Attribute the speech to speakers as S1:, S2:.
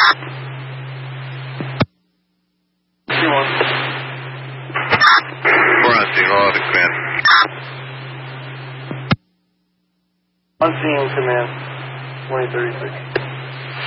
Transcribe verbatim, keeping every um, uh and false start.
S1: Four on zero to command.
S2: On scene, command. twenty thirty-six.